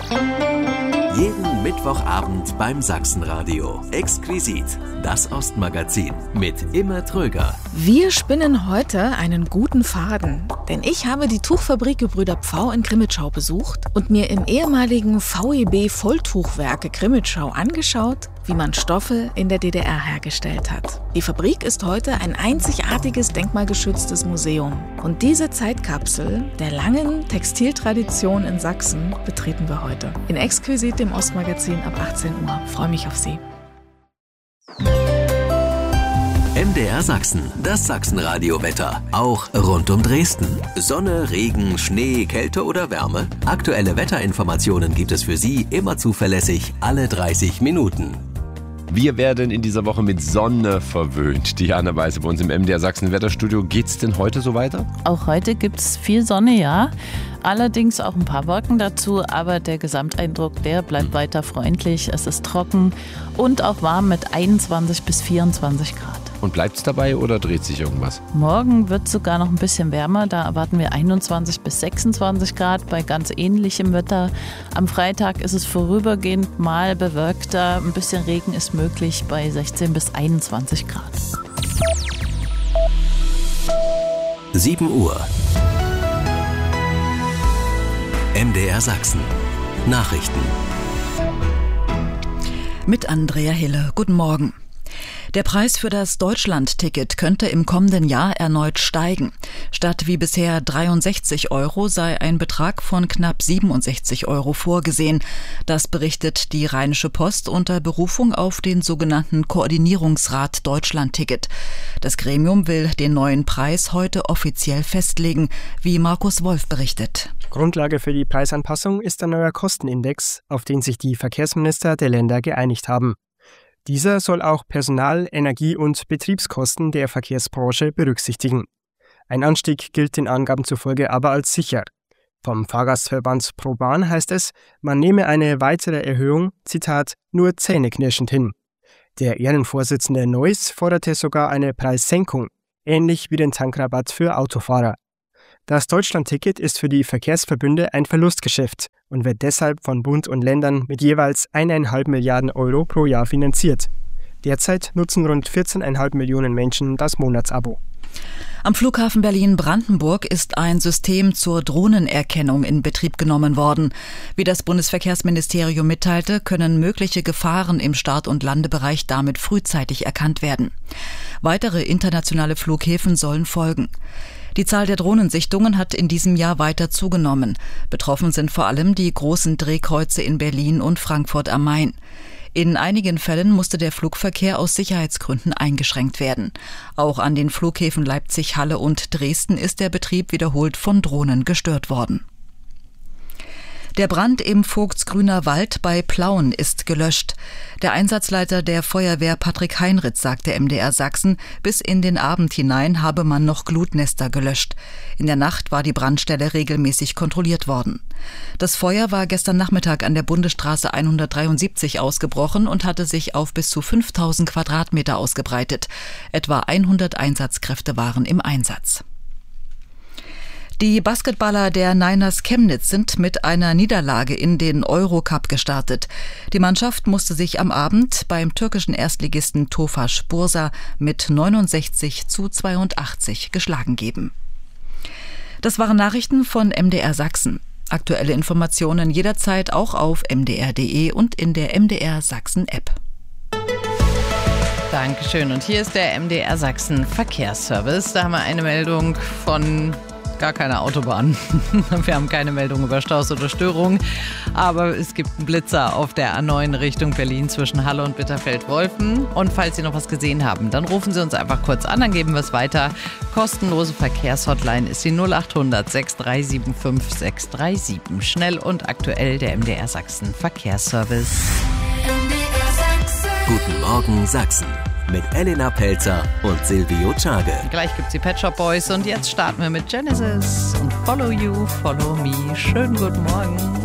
Jeden Mittwochabend beim Sachsenradio. Exquisit, das Ostmagazin mit Imme Tröger. Wir spinnen heute einen guten Faden, denn ich habe die Tuchfabrik Gebrüder Pfau in Crimmitschau besucht und mir im ehemaligen VEB Volltuchwerke Crimmitschau angeschaut, wie man Stoffe in der DDR hergestellt hat. Die Fabrik ist heute ein einzigartiges denkmalgeschütztes Museum. Und diese Zeitkapsel der langen Textiltradition in Sachsen betreten wir heute. In Exquisit, dem Ostmagazin ab 18 Uhr. Freue mich auf Sie. MDR Sachsen, das Sachsenradio-Wetter. Auch rund um Dresden. Sonne, Regen, Schnee, Kälte oder Wärme? Aktuelle Wetterinformationen gibt es für Sie immer zuverlässig alle 30 Minuten. Wir werden in dieser Woche mit Sonne verwöhnt. Diana Weiße bei uns im MDR Sachsen Wetterstudio. Geht's denn heute so weiter? Auch heute gibt's viel Sonne, ja. Allerdings auch ein paar Wolken dazu, aber der Gesamteindruck, der bleibt weiter freundlich. Es ist trocken und auch warm mit 21 bis 24 Grad. Und bleibt's dabei oder dreht sich irgendwas? Morgen wird es sogar noch ein bisschen wärmer. Da erwarten wir 21 bis 26 Grad bei ganz ähnlichem Wetter. Am Freitag ist es vorübergehend mal bewölkter. Ein bisschen Regen ist möglich bei 16 bis 21 Grad. 7 Uhr. MDR Sachsen. Nachrichten. Mit Andrea Hille. Guten Morgen. Der Preis für das Deutschland-Ticket könnte im kommenden Jahr erneut steigen. Statt wie bisher 63 € sei ein Betrag von knapp 67 € vorgesehen. Das berichtet die Rheinische Post unter Berufung auf den sogenannten Koordinierungsrat Deutschland-Ticket. Das Gremium will den neuen Preis heute offiziell festlegen, wie Markus Wolf berichtet. Grundlage für die Preisanpassung ist ein neuer Kostenindex, auf den sich die Verkehrsminister der Länder geeinigt haben. Dieser soll auch Personal-, Energie- und Betriebskosten der Verkehrsbranche berücksichtigen. Ein Anstieg gilt den Angaben zufolge aber als sicher. Vom Fahrgastverband ProBahn heißt es, man nehme eine weitere Erhöhung, Zitat, nur zähneknirschend hin. Der Ehrenvorsitzende Neuss forderte sogar eine Preissenkung, ähnlich wie den Tankrabatt für Autofahrer. Das Deutschland-Ticket ist für die Verkehrsverbünde ein Verlustgeschäft und wird deshalb von Bund und Ländern mit jeweils 1,5 Milliarden € pro Jahr finanziert. Derzeit nutzen rund 14,5 Millionen Menschen das Monatsabo. Am Flughafen Berlin-Brandenburg ist ein System zur Drohnenerkennung in Betrieb genommen worden. Wie das Bundesverkehrsministerium mitteilte, können mögliche Gefahren im Start- und Landebereich damit frühzeitig erkannt werden. Weitere internationale Flughäfen sollen folgen. Die Zahl der Drohnensichtungen hat in diesem Jahr weiter zugenommen. Betroffen sind vor allem die großen Drehkreuze in Berlin und Frankfurt am Main. In einigen Fällen musste der Flugverkehr aus Sicherheitsgründen eingeschränkt werden. Auch an den Flughäfen Leipzig, Halle und Dresden ist der Betrieb wiederholt von Drohnen gestört worden. Der Brand im Vogtsgrüner Wald bei Plauen ist gelöscht. Der Einsatzleiter der Feuerwehr Patrick Heinritz sagte MDR Sachsen, bis in den Abend hinein habe man noch Glutnester gelöscht. In der Nacht war die Brandstelle regelmäßig kontrolliert worden. Das Feuer war gestern Nachmittag an der Bundesstraße 173 ausgebrochen und hatte sich auf bis zu 5000 Quadratmeter ausgebreitet. Etwa 100 Einsatzkräfte waren im Einsatz. Die Basketballer der Niners Chemnitz sind mit einer Niederlage in den Eurocup gestartet. Die Mannschaft musste sich am Abend beim türkischen Erstligisten Tofaş Bursa mit 69-82 geschlagen geben. Das waren Nachrichten von MDR Sachsen. Aktuelle Informationen jederzeit auch auf mdr.de und in der MDR Sachsen App. Dankeschön. Und hier ist der MDR Sachsen Verkehrsservice. Da haben wir eine Meldung von gar keine Autobahn. Wir haben keine Meldung über Staus oder Störungen, aber es gibt einen Blitzer auf der A9 Richtung Berlin zwischen Halle und Bitterfeld-Wolfen. Und falls Sie noch was gesehen haben, dann rufen Sie uns einfach kurz an, dann geben wir es weiter. Kostenlose Verkehrshotline ist die 0800 6375 637. Schnell und aktuell der MDR Sachsen Verkehrsservice. Guten Morgen Sachsen. Mit Elena Pelzer und Silvio Czage. Gleich gibt's die Pet Shop Boys und jetzt starten wir mit Genesis und Follow You, Follow Me. Schönen guten Morgen.